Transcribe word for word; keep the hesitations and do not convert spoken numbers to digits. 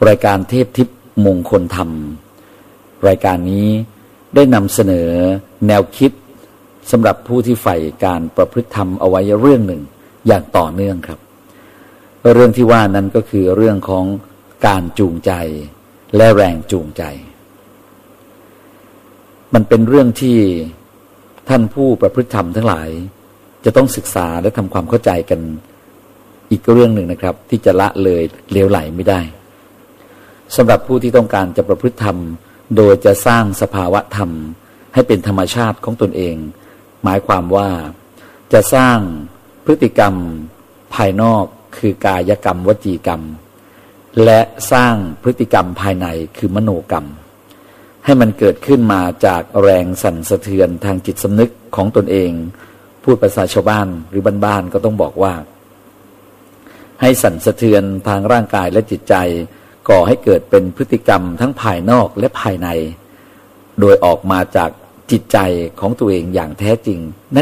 รายการเทพทิพย์มงคลธรรมรายการนี้ได้นำเสนอแนวคิดสำหรับผู้ที่ใฝ่การประพฤติธรรมเอาไว้เรื่องหนึ่งอย่างต่อเนื่องครับเรื่องที่ว่านั้นก็คือเรื่องของการจูงใจและแรงจูงใจมันเป็นเรื่องที่ท่านผู้ประพฤติธรรมทั้งหลายจะต้องศึกษาและทำความเข้าใจกันอีกเรื่องหนึ่งนะครับที่จะละเลยเลวไหลไม่ได้สำหรับผู้ที่ต้องการจะประพฤติธรรมโดยจะสร้างสภาวะธรรมให้เป็นธรรมชาติของตนเองหมายความว่าจะสร้างพฤติกรรมภายนอกคือกายกรรมวจีกรรมและสร้างพฤติกรรมภายในคือมโนกรรมให้มันเกิดขึ้นมาจากแรงสั่นสะเทือนทางจิตสำนึกของตนเองพูดภาษาชาวบ้านหรือบ้านๆก็ต้องบอกว่าให้สั่นสะเทือนทางร่างกายและจิตใจก่อให้เกิดเป็นพฤติกรรมทั้งภายนอกและภายในโดยออกมาจากจิตใจของตัวเองอย่างแท้จริง